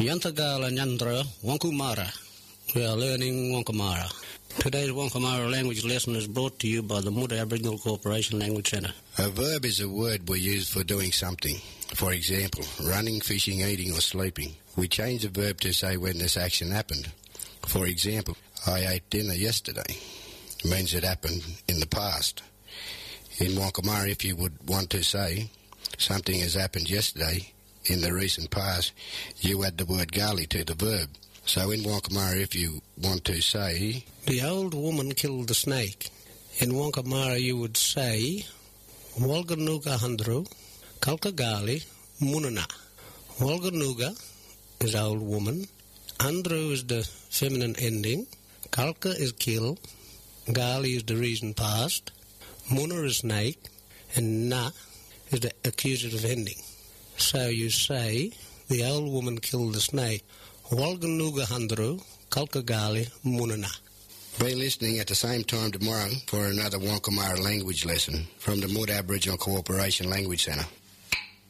Yantagala Nyandra Wankumara. We are learning Wankamara. Today's Wankamara language lesson is brought to you by the Muda Aboriginal Cooperation Language Centre. A verb is a word we use for doing something. For example, running, fishing, eating or sleeping. We change the verb to say when this action happened. For example, I ate dinner yesterday. It means it happened in the past. In Wankamara, if you would want to say something has happened yesterday in the recent past, you add the word gali to the verb. So in Wankamara, if you want to say, the old woman killed the snake. In Wankamara, you would say, Walganuga Handru, Kalkagali, Munana. Walganuga is old woman. Andru is the feminine ending. Kalka is kill. Gali is the recent past. Muna is snake. And Na is the accusative ending. So you say, the old woman killed the snake. Walganuga Handru, Kalkagali, Munana. Be listening at the same time tomorrow for another Wankamara language lesson from the Muda Aboriginal Cooperation Language Centre.